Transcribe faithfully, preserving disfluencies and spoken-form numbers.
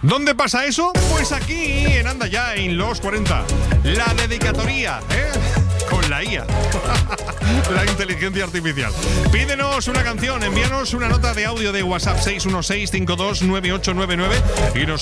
¿Dónde pasa eso? Pues aquí, en Anda Ya, en los cuarenta. La dedicatoria, ¿eh? Con la I A. La inteligencia artificial. Pídenos una canción, envíanos una nota de audio de WhatsApp seis uno seis, cinco dos nueve ocho nueve nueve y nosotros